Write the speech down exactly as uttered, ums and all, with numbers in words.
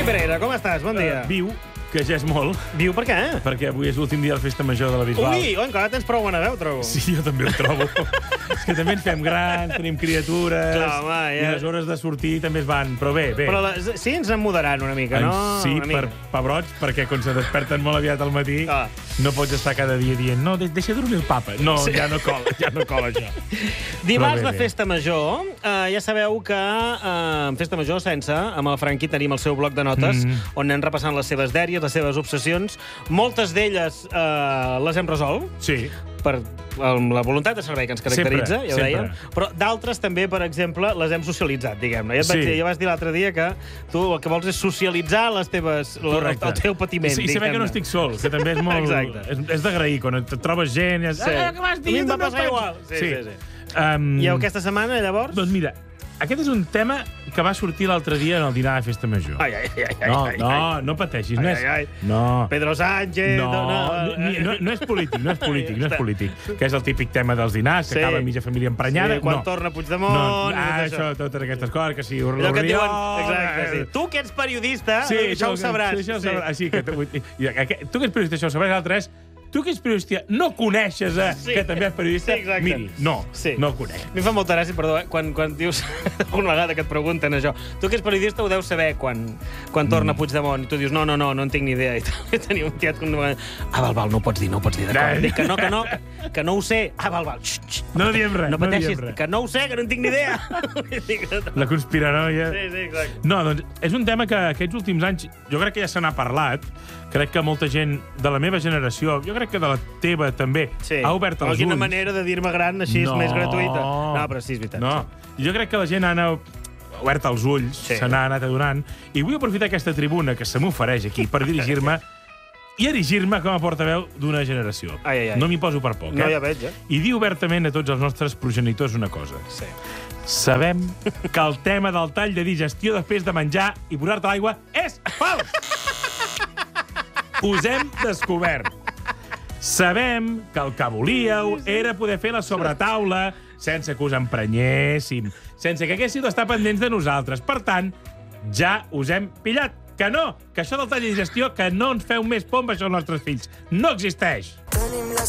Pereira, com estàs? Bon dia. Uh, viu, que ja és molt, Viu per què? perquè avui és l'últim dia de la festa major de la Bisbal. Ui, oh, encara tens prou bona veu, trobo. Sí, jo també ho trobo. És que també ens fem grans, tenim criatures, Clar, home, ja. i les hores de sortir també es van. Però bé, bé. Però la, sí, ens en moderaran una mica, no? Sí, una mica. per pebrots, perquè quan se desperten molt aviat al matí, Ah. no pots estar cada dia dient no, de deixa dormir el papa. No, Sí. ja no cola, ja no cola això. Dimarts Però bé, de bé. Festa Major, eh, ja sabeu que eh, en Festa Major Sense, amb el Franqui, tenim el seu bloc de notes, Mm. on anem repassant les seves dèries, les seves obsessions. Moltes d'elles eh, les hem resolt, Sí. per amb la voluntat de servei que ens caracteritza, Sempre, ja ho dèiem, sempre. però d'altres també, per exemple, les hem socialitzat, diguem-ne. Ja, et vaig Sí. dir, ja vas dir l'altre dia que tu el que vols és socialitzar les teves, el, Correcte. el teu patiment, I, I saber que no estic sol, que també és molt... Exacte. És, és d'agrair, quan et trobes gent... I és, Sí. ah, què vas dir? A mi em va També ho passar penso. igual. Sí, sí, sí. Um, I aquesta setmana, llavors? Doncs mira, aquest és un tema que va sortir l'altre dia en el dinar de Festa Major. Ai, ai, ai, ai, no, ai, no, ai. no pateixis. Ai, no és, ai, ai. No. Pedro Sánchez... No, no, no, no és polític, no és polític, no és Està. polític. Que és el típic tema dels dinars, que Sí. acaba mitja família emprenyada. Sí, quan no. torna Puigdemont... No, i tot ah, això. això, totes aquestes coses, que sí, Allò que et diuen... Oriol, Exacte, sí. eh, Tu que ets periodista, Sí, això ho sabràs. Sí, això ho sabràs. Sí, que, tu, i, aquest, tu que ets periodista, això ho sabràs. L'altre és, tu que ets periodista, no coneixes a, Sí. que també és periodista? Sí, exacte. Miri, no, Sí. no el conec. A mi em fa molta gràcia, perdó, eh? quan, quan dius una vegada que et pregunten això. Tu que ets periodista ho deus saber quan, quan torna Mm. Puigdemont i tu dius no, no, no, no en tinc ni idea. I tenia un tiet que em ah, val, val, no ho pots dir, no ho pots dir, d'acord. No. Dic que no, que no, que no ho sé. Ah, val, val, xxt, xxt. No diem res, No no pateixis, diem res. que no ho sé, que no en tinc ni idea. Dic, La conspiranoia... sí, sí, exacte. No, doncs és un tema que aquests últims anys jo crec que ja se n'ha parlat. Crec que molta gent de la meva generació, jo crec que de la teva també, Sí. ha obert els Quina ulls. manera de dir-me gran així és més gratuïta. No, però sí, és veritat. No, jo crec que la gent ha anat obert els ulls, Sí. se n'ha anat adonant, i vull aprofitar aquesta tribuna que se m'ofereix aquí per dirigir-me i erigir-me com a portaveu d'una generació. Ai, ai, ai. No m'hi poso per poc, No, eh? ja veig, eh? I dir obertament a tots els nostres progenitors una cosa. Sí. Sabem que el tema del tall de digestió després de menjar i posar-te l'aigua és fals! Us hem descobert. Sabem que el que volíeu era poder fer la sobretaula sense que us emprenyéssim, sense que haguéssiu d'estar pendents de nosaltres. Per tant, ja us hem pillat. Que no, que això del tall de digestió, que no ens feu més por amb això als nostres fills. No existeix.